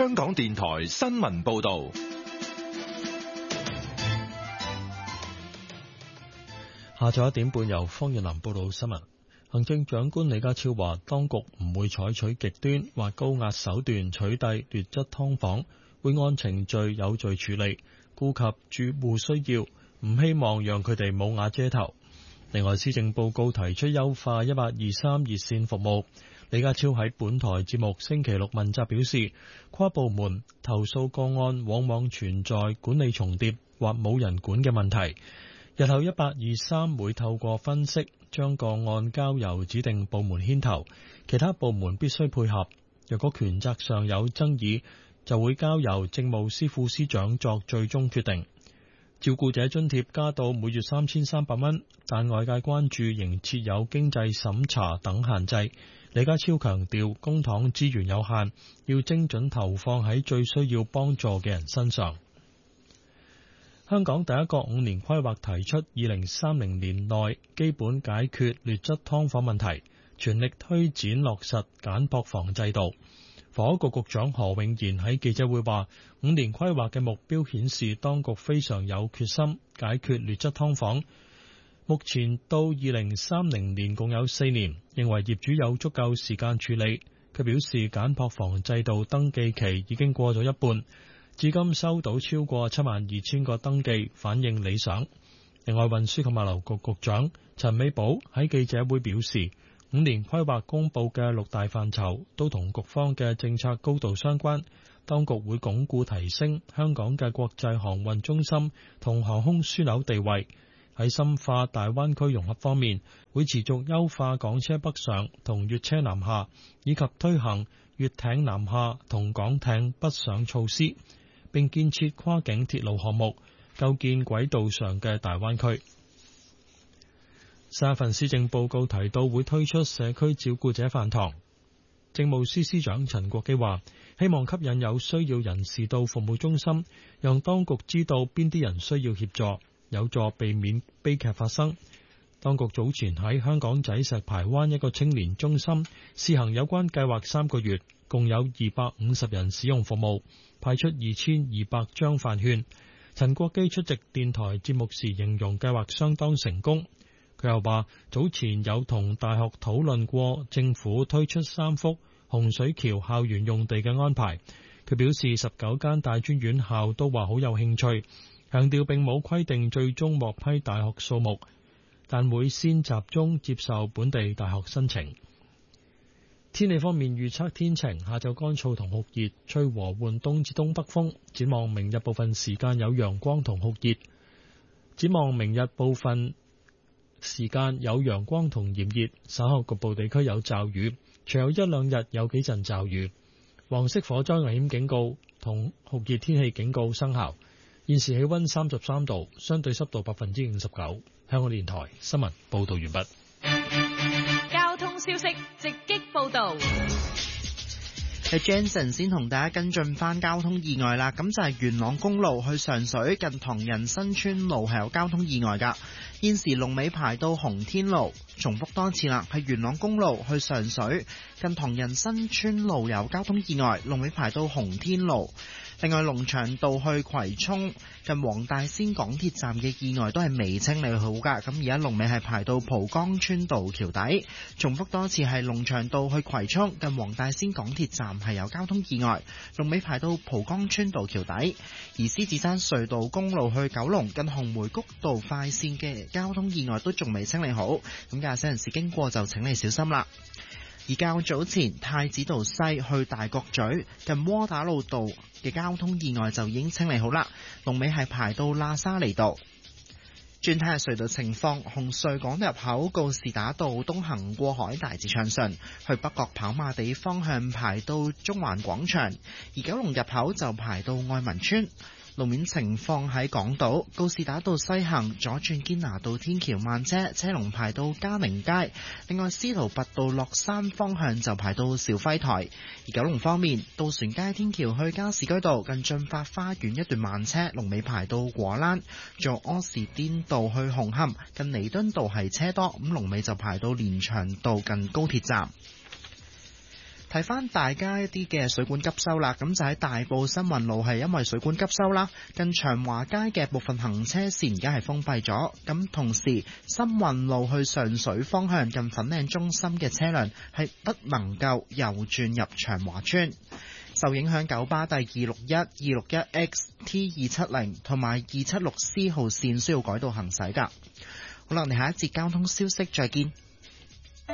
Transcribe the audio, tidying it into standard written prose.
香港電台新聞報道。 下晝1點半由方遠南報道新聞。行政長官李家超話，當局唔會採取極端或高壓手段取締劣質劏房，會按程序有序處理，顧及住戶需要，唔希望讓佢哋冇瓦遮頭。另外，施政報告提出優化1823熱線服務。李家超喺本台節目星期六問責表示，跨部門投訴個案往往存在管理重疊或冇人管嘅問題。日後1823會透過分析，將個案交由指定部門牽頭，其他部門必須配合。若果權責上有爭議，就會交由政務司副司長作最終決定。照顧者津貼加到每月3300蚊，但外界關注仍設有經濟審查等限制。李家超強調，公帑資源有限，要精準投放喺最需要幫助嘅人身上。香港第一個5年規劃提出2030年內基本解決劣質劏房問題，全力推展落實簡樸房制度。房屋局局長何永賢喺記者會話，5年規劃嘅目標顯示當局非常有決心解決劣質劏房。目前到2030年共有4年，認為業主有足夠時間處理。佢表示，簡樸房制度登記期已經過咗一半，至今收到超過72000個登記，反應理想。另外，運輸及物流局局長陳美寶喺記者會表示，5年規劃公佈嘅6大範疇都同局方嘅政策高度相關，當局會鞏固提升香港嘅國際航運中心同航空樞紐地位。喺深化大灣區融合方面，會持續優化港車北上同粵車南下，以及推行粵艇南下同港艇北上措施，並建設跨境鐵路項目，構建軌道上嘅大灣區。上一份施政報告提到會推出社區照顧者飯堂。政務司司長陳國基話，希望吸引有需要人士到服務中心，讓當局知道邊啲人需要協助，有助避免悲劇發生。當局早前喺香港仔石排灣一個青年中心試行有關計劃3個月，共有250人使用服務，派出2200張飯券。陳國基出席電台節目時形容計劃相當成功。佢又話，早前有同大學討論過政府推出3幅洪水橋校園用地嘅安排。佢表示19間大專院校都話好有興趣，強調並冇規定最終獲批大學數目，但會先集中接受本地大學申請。天氣方面預測天晴，下晝乾燥同酷熱，吹和緩東至東北風。展望明日部分時間有陽光同酷熱。展望明日部分時間有陽光同炎熱，稍後局部地區有驟雨，隨後1-2日有幾陣驟雨。黃色火災危險警告同酷熱天氣警告生效。現時氣溫33度，相對濕度59%。香港電台新聞報道完畢。 交通消息直擊報道。 係 Jensen 先同大家跟進翻交通意外啦，咁就係元朗公路去上水近唐人新村路係有交通意外噶，現時龍尾排到洪天路。重複多次啦，係元朗公路去上水近唐人新村路有交通意外，龍尾排到洪天路。另外，龍翔道去葵涌近黃大仙港鐵站嘅意外都係未清理好噶，咁而家龍尾係排到蒲崗村道橋底。重複多次，係龍翔道去葵涌近黃大仙港鐵站係有交通意外，龍尾排到蒲崗村道橋底。而獅子山隧道公路去九龍近紅梅谷道快線嘅交通意外都仲未清理好，咁駕駛人士經過就請你小心啦。而較早前太子道西去大角咀近窩打老道嘅交通意外就已經清理好啦，龍尾係排到喇沙利道。轉睇下隧道情況，紅隧港入口告士打道東行過海大致暢順，去北角跑馬地方向排到中環廣場，而九龍入口就排到愛民村。路面情況喺港島告士打道西行左轉堅拿道天橋慢車，車龍排到嘉寧街。另外，司徒拔道落山方向就排到肇輝台。而九龍方面，渡船街天橋去加士居道近駿發花園一段慢車，龍尾排到果欄。做柯士甸道去紅磡近彌敦道係車多，咁龍尾就排到連翔道近高鐵站。 提翻大家一啲嘅水管急修啦，咁就喺大埔新運路係因為水管急修啦，近長華街嘅部分行車線而家係封閉咗，咁同時新運路去上水方向近粉嶺中心嘅車輛係不能夠右轉入長華村。受影響九巴第261、261X、T270同埋276C 號線需要改道行駛㗎。好啦，我哋下一節交通消息再見。